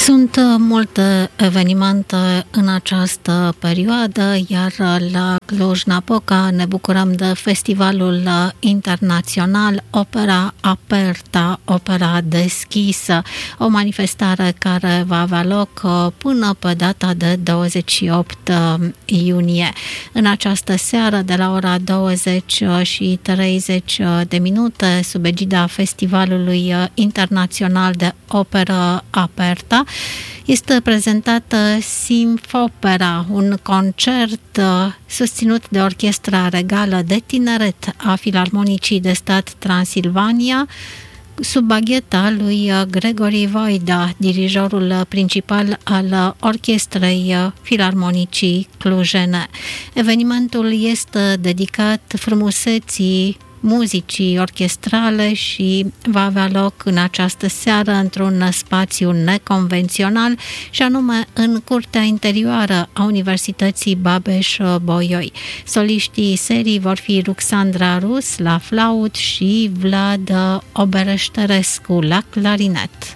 Sunt multe evenimente în această perioadă, iar la Cluj-Napoca ne bucurăm de Festivalul Internațional Opera Aperta, Opera Deschisă, o manifestare care va avea loc până pe data de 28 iunie. În această seară, de la ora 20:30 de minute, sub egida Festivalului Internațional de Operă Aperta, este prezentată Simfopera, un concert susținut de Orchestra Regală de Tineret a Filarmonicii de Stat Transilvania, sub bagheta lui Gregory Voida, dirijorul principal al Orchestrei Filarmonicii Clujene. Evenimentul este dedicat frumuseții muzicii orchestrale și va avea loc în această seară într-un spațiu neconvențional, și anume în curtea interioară a Universității Babeș-Bolyai. Soliștii serii vor fi Ruxandra Rus la flaut și Vlad Obereșterescu la clarinet.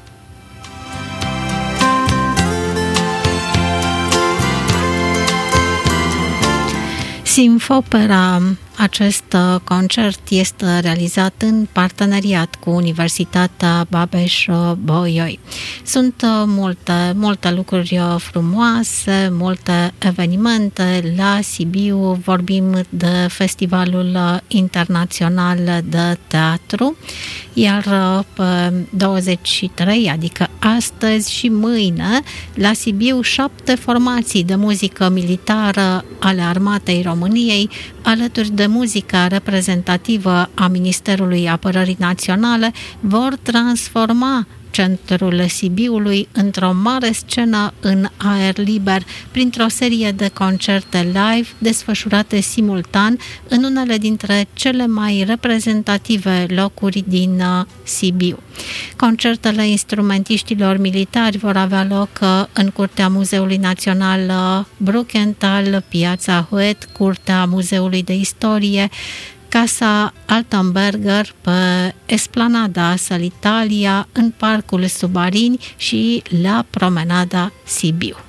Simfopera, acest concert este realizat în parteneriat cu Universitatea Babeș-Bolyai. Sunt multe lucruri frumoase, multe evenimente. La Sibiu vorbim de Festivalul Internațional de Teatru, iar pe 23, adică astăzi și mâine, la Sibiu 7 formații de muzică militară ale Armatei României, alături de muzica reprezentativă a Ministerului Apărării Naționale, vor transforma centrul Sibiului într-o mare scenă în aer liber, printr-o serie de concerte live desfășurate simultan în unele dintre cele mai reprezentative locuri din Sibiu. Concertele instrumentiștilor militari vor avea loc în curtea Muzeului Național Brukenthal, Piața Huet, curtea Muzeului de Istorie, Casa Altenberger, pe Esplanada Sălitalia, în Parcul Subarini și la Promenada Sibiu.